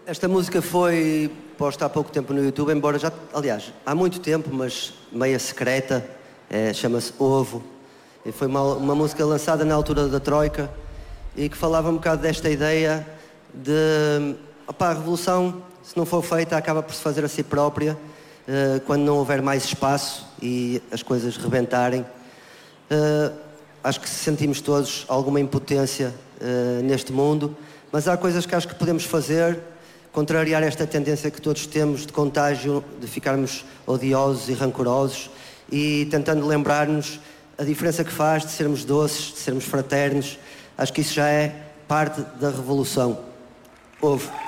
Esta música foi posta há pouco tempo no YouTube, embora já, aliás, há muito tempo, mas meia secreta, chama-se Ovo. E foi uma música lançada na altura da Troika e que falava um bocado desta ideia de, a revolução, se não for feita, acaba por se fazer a si própria, quando não houver mais espaço e as coisas rebentarem. Acho que sentimos todos alguma impotência neste mundo, mas há coisas que acho que podemos fazer, contrariar esta tendência que todos temos de contágio, de ficarmos odiosos e rancorosos, e tentando lembrar-nos a diferença que faz de sermos doces, de sermos fraternos. Acho que isso já é parte da revolução. Ouve.